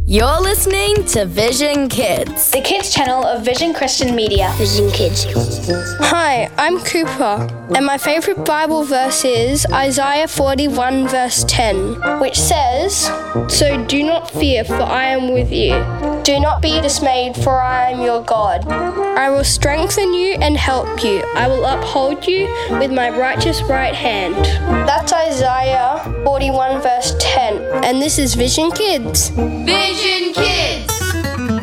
You're listening to Vision Kids, the kids channel of Vision Christian Media. Vision Kids. Hi, I'm Cooper, and my favourite Bible verse is Isaiah 41 verse 10, which says, "So do not fear, for I am with you. Do not be dismayed, for I am your God. I will strengthen you and help you. I will uphold you with my righteous right hand." That's Isaiah 41 verse 10, and this is Vision Kids. Vision Kids.